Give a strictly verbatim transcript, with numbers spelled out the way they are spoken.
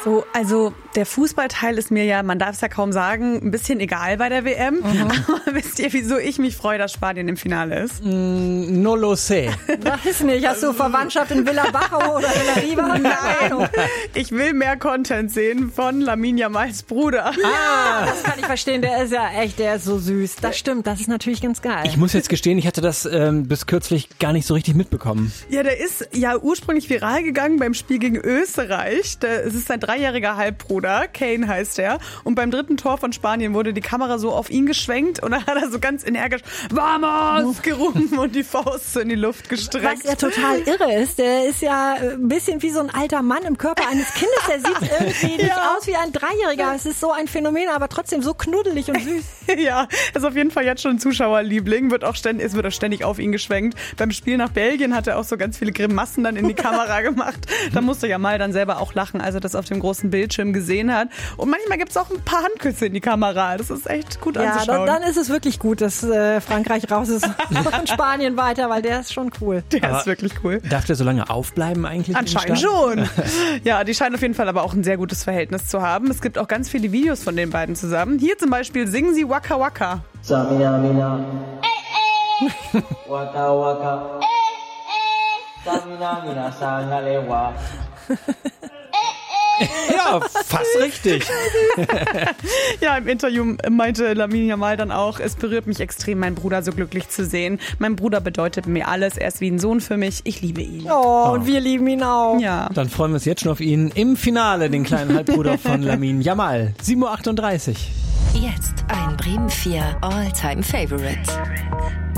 So, also der Fußballteil ist mir ja, man darf es ja kaum sagen, ein bisschen egal bei der W M. Mhm. Aber wisst ihr, wieso ich mich freue, dass Spanien im Finale ist? Mm, no lo sé. Weiß nicht, hast du Verwandtschaft in Villa Bacau oder Villa Riva? Nein, ich will mehr Content sehen von Lamine Yamals Bruder. Ah, das kann ich verstehen, der ist ja echt, der ist so süß. Das stimmt, das ist natürlich ganz geil. Ich muss jetzt gestehen, ich hatte das ähm, bis kürzlich gar nicht so richtig mitbekommen. Ja, der ist ja ursprünglich viral gegangen beim Spiel gegen Österreich. Der, es ist sein dreijähriger Halbbruder, Kane heißt er. Und beim dritten Tor von Spanien wurde die Kamera so auf ihn geschwenkt und dann hat er so ganz energisch Vamos gerufen und die Faust so in die Luft gestreckt. Was ja total irre ist, der ist ja ein bisschen wie so ein alter Mann im Körper eines Kindes. Der sieht irgendwie nicht Ja. aus wie ein Dreijähriger. Es ist so ein Phänomen, aber trotzdem so knuddelig und süß. Ja, ist auf jeden Fall jetzt schon ein Zuschauerliebling, wird auch ständig, es wird auch ständig auf ihn geschwenkt. Beim Spiel nach Belgien hat er auch so ganz viele Grimassen dann in die Kamera gemacht. Da musste Jamal dann selber auch lachen, als er das auf dem großen Bildschirm gesehen hat. Und manchmal gibt's auch ein paar Handküsse in die Kamera. Das ist echt gut Ja, anzuschauen. dann, dann ist es wirklich gut, dass äh, Frankreich raus ist und Spanien weiter, weil der ist schon cool. Der Aber ist wirklich cool. Darf der so lange aufbleiben eigentlich? Anscheinend im Stadion? schon. Ja, die scheinen auf jeden Fall aber auch ein sehr gutes Verhältnis zu haben. Es gibt auch ganz viele Videos von den beiden zusammen. Hier zum Beispiel singen sie Waka Waka. Samina mina. Eh eh. Waka waka. Eh eh. Samina mina sangalewa. Ja, fast richtig. Ja, im Interview meinte Lamine Yamal dann auch, es berührt mich extrem, meinen Bruder so glücklich zu sehen. Mein Bruder bedeutet mir alles, er ist wie ein Sohn für mich. Ich liebe ihn. Oh, und wir lieben ihn auch. Ja. Dann freuen wir uns jetzt schon auf ihn im Finale, den kleinen Halbbruder von Lamine Yamal. sieben Uhr achtunddreißig. Jetzt ein Bremen vier All-Time Favorites.